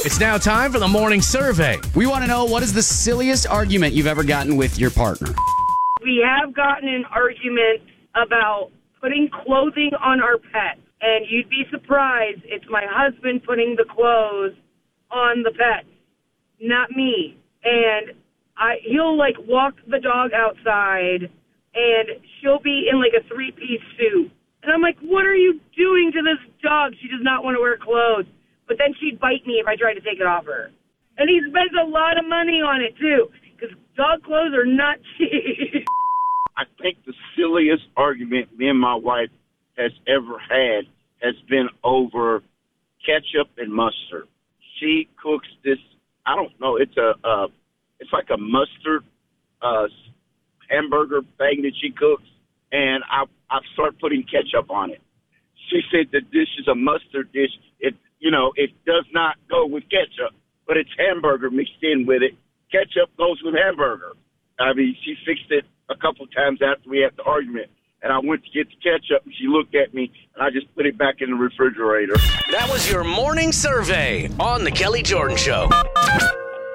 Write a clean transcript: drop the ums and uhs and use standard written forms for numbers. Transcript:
It's now time for the morning survey. We want to know, what is the silliest argument you've ever gotten with your partner? We have gotten in arguments about putting clothing on our pets, and you'd be surprised it's my husband putting the clothes on the pets, not me. And he'll walk the dog outside, and she'll be in a 3-piece suit. And I'm like, what are you doing to this dog? She does not want to wear clothes. But then she'd bite me if I tried to take it off her. And he spends a lot of money on it, too, because dog clothes are not cheap. I think the silliest argument me and my wife has ever had has been over ketchup and mustard. She cooks this, I don't know, it's like a mustard hamburger thing that she cooks, and I've started putting ketchup on it. She said the dish is a mustard dish. It does not go with ketchup, but it's hamburger mixed in with it. Ketchup goes with hamburger. I mean, she fixed it a couple times after we had the argument, and I went to get the ketchup, and she looked at me, and I just put it back in the refrigerator. That was your morning survey on The Kelly Jordan Show.